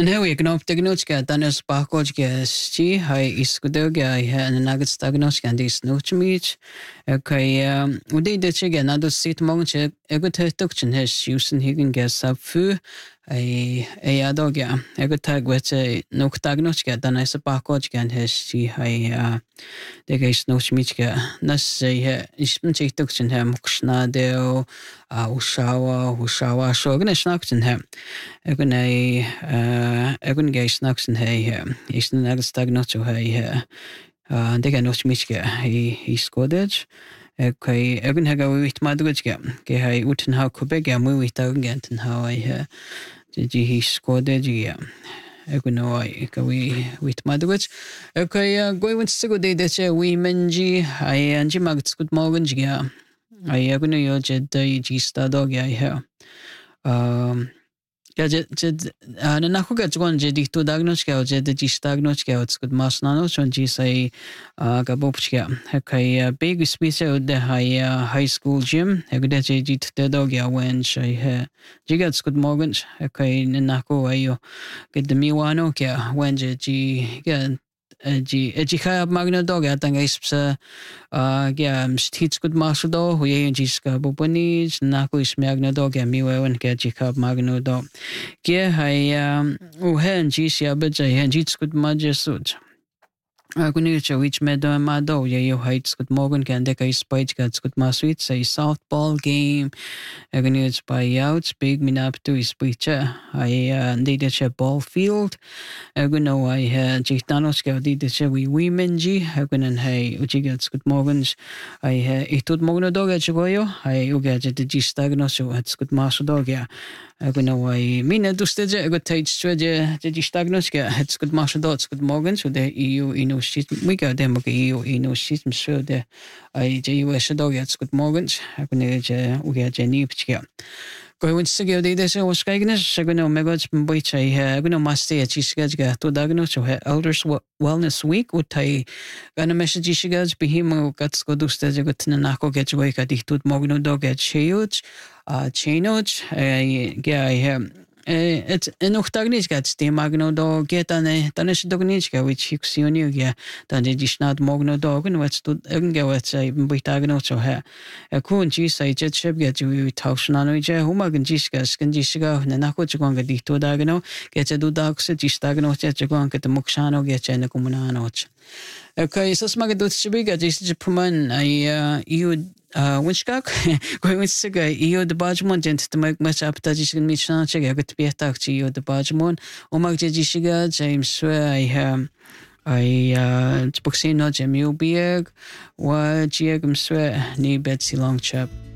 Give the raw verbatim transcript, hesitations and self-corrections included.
Anyway, gnop diagnoska danes bakojga sti hai iskudoga ha nagat diagnoska dis nochmich kai udi de chiga nadu sit mongche egot tukchen has usen higen gas up fu ai ai adoga egot tag wet nok diagnoska danes bakojga has sti hai de gas nochmichga nas he ism chik tukchen ha mukshna deo ushawa ushawa shogne snakchen ha egon ai egon gas snakchen ha is nagat diagnoso ha de gas nochmichga i iskodej kai egon haga wit madrujga ke hai uten ha kubega mu wit agenten ha ai ji hi skodej ya egon ai ka wi wit madruj kai goi went sigo de de che wi menji ai anji magat skut morgen ja ai egon yo je de ji sta dog ya ha um Ja, je je na nakuga zgon je dikto diagnoska je de ji diagnoska skut masnano chon ji sai ga bopchga kai big speech de high high school gym egde je ji de dog ya wen shai he ji gat skut morgen kai na nako ayo get de miwano ke wen je ji ga ji ji kha magna dog ya tanga isps ga stits gut masdo hu ye ji ska bopani nako is magna dog ya miwen ke ji kha magno do ke hai u hen ji sia be je hen ji skut majesut Aguni cha which medo mado ye yo heights good morgen kan de kai spike gats good ma sweet say softball game aguni it's by out big minap to is picha I de de cha ball field aguno I jitanos ka de de cha we women ji agunan hey uchi gats good morgens I itut mogno doga chgoyo I uga de de stagno so it's good ma so doga aguno I mina dusteje agut tage straje de stagnos ka it's good ma so dots good morgens so de eu ino we go dem ge eu ino system so de I je eu so doga it's good morgens aguno je uga je ni pchga Go went to go de de so skagnes aguno megots boicha aguno maste chisgaj ga to dagno so elders wellness week utai gana message chisgaj behimo gats go dusteje go tna nako get go ka dihtut mogno doga cheuch a chenoch ga I et enoch tagnis gats de magno do getane tanes dognis ga which hixioni ga dan de disnad mogno dogen wat stu irgende wat sei bitagno so ha kun ji sai jet sheb ga ju taushna je humagen jis ga skin jis ga na nako chgon ga dihto dagno get du dags jis dagno che chgon ga mukshano ga che na kumunano okay so smag do chibiga jis puman ai you Uh, winskak going with siga io de bajmon gent to make much up that is me chan chega get be attack to io de bajmon o mag je shiga james I um I uh boxing no jemu bieg wa jiegum swe ni betsy long chap